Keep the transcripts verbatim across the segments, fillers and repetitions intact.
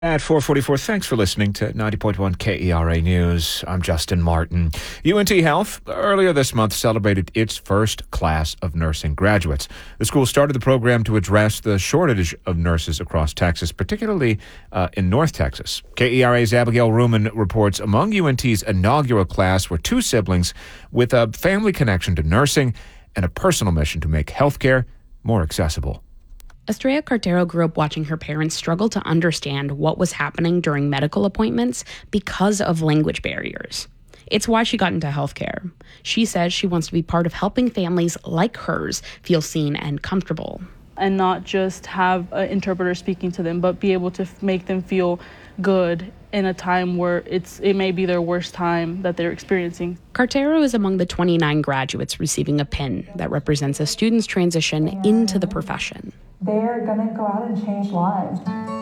At four forty-four, thanks for listening to ninety point one K E R A News. I'm Justin Martin. U N T Health earlier this month celebrated its first class of nursing graduates. The school started the program to address the shortage of nurses across Texas, particularly uh, in North Texas. K E R A's Abigail Ruman reports among U N T's inaugural class were two siblings with a family connection to nursing and a personal mission to make healthcare more accessible. Estrella Cartero grew up watching her parents struggle to understand what was happening during medical appointments because of language barriers. It's why she got into healthcare. She says she wants to be part of helping families like hers feel seen and comfortable. And not just have an interpreter speaking to them, but be able to f- make them feel good in a time where it's it may be their worst time that they're experiencing. Cartero is among the twenty-nine graduates receiving a pin that represents a student's transition and into the profession. They're going to go out and change lives.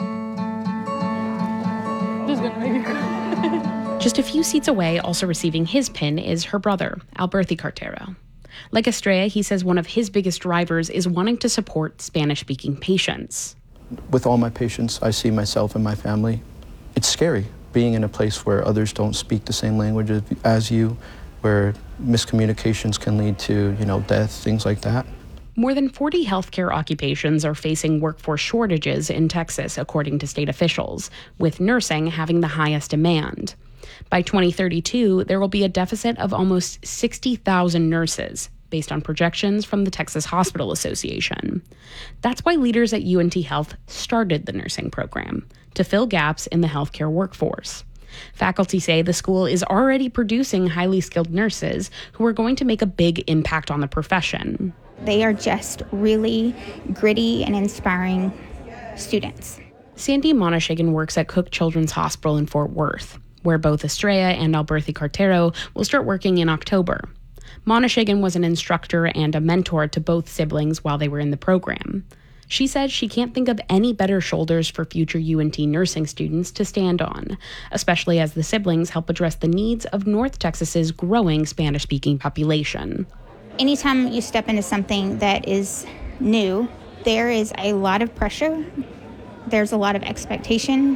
Just gonna make it cry. Just a few seats away, also receiving his pin, is her brother, Alberthi Cartero. Like Estrella, he says one of his biggest drivers is wanting to support Spanish-speaking patients. With all my patients, I see myself and my family. It's scary being in a place where others don't speak the same language as you, where miscommunications can lead to, you know, death, things like that. More than forty healthcare occupations are facing workforce shortages in Texas, according to state officials, with nursing having the highest demand. By twenty thirty-two, there will be a deficit of almost sixty thousand nurses, based on projections from the Texas Hospital Association. That's why leaders at U N T Health started the nursing program, to fill gaps in the healthcare workforce. Faculty say the school is already producing highly skilled nurses who are going to make a big impact on the profession. They are just really gritty and inspiring students. Sandy Monishagan works at Cook Children's Hospital in Fort Worth, where both Estrella and Alberthi Cartero will start working in October. Monishagan was an instructor and a mentor to both siblings while they were in the program. She said she can't think of any better shoulders for future U N T nursing students to stand on, especially as the siblings help address the needs of North Texas's growing Spanish-speaking population. Anytime you step into something that is new, there is a lot of pressure, there's a lot of expectation,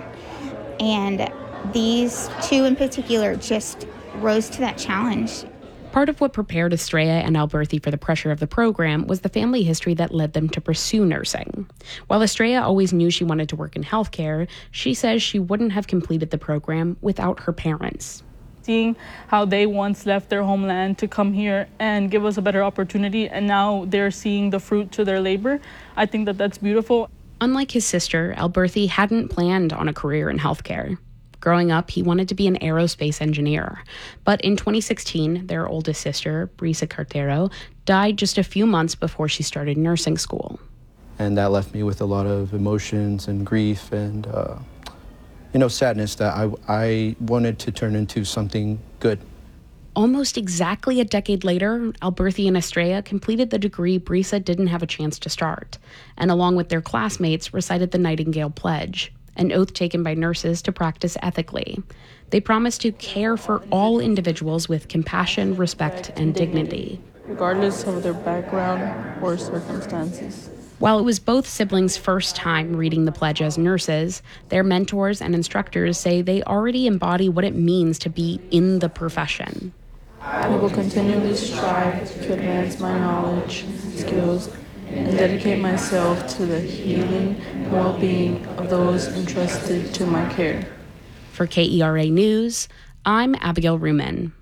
and these two in particular just rose to that challenge. Part of what prepared Estrella and Alberthi for the pressure of the program was the family history that led them to pursue nursing. While Estrella always knew she wanted to work in healthcare, she says she wouldn't have completed the program without her parents. Seeing how they once left their homeland to come here and give us a better opportunity, and now they're seeing the fruit to their labor, I think that that's beautiful. Unlike his sister, Alberthi hadn't planned on a career in healthcare. Growing up, he wanted to be an aerospace engineer. But in twenty sixteen, their oldest sister, Brisa Cartero, died just a few months before she started nursing school. And that left me with a lot of emotions and grief and, uh, you know, sadness that I, I wanted to turn into something good. Almost exactly a decade later, Alberthi and Estrella completed the degree Brisa didn't have a chance to start, and along with their classmates, recited the Nightingale Pledge, an oath taken by nurses to practice ethically. They promised to care for all individuals with compassion, respect, and dignity, regardless of their background or circumstances. While it was both siblings' first time reading the pledge as nurses, their mentors and instructors say they already embody what it means to be in the profession. I will continually strive to advance my knowledge, skills, and dedicate myself to the healing and well-being of those entrusted to my care. For K E R A News, I'm Abigail Ruman.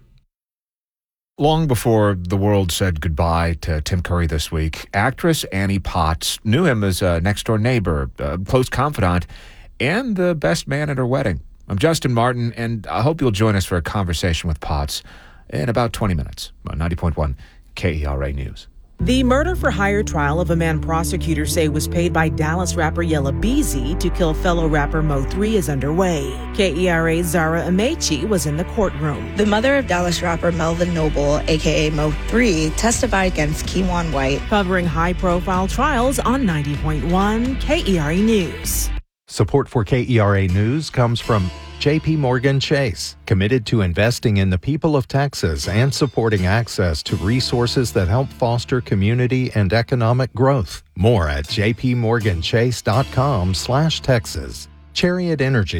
Long before the world said goodbye to Tim Curry this week, actress Annie Potts knew him as a next-door neighbor, a close confidant, and the best man at her wedding. I'm Justin Martin, and I hope you'll join us for a conversation with Potts in about twenty minutes on ninety point one K E R A News. The murder-for-hire trial of a man prosecutors say was paid by Dallas rapper Yella Beezy to kill fellow rapper Mo three is underway. K E R A's Zara Amechi was in the courtroom. The mother of Dallas rapper Melvin Noble, a k a. Mo three, testified against Keiwan White. Covering high-profile trials on ninety point one K E R A News. Support for K E R A News comes from J P Morgan Chase, committed to investing in the people of Texas and supporting access to resources that help foster community and economic growth. More at jpmorganchase.com slash Texas. Chariot Energy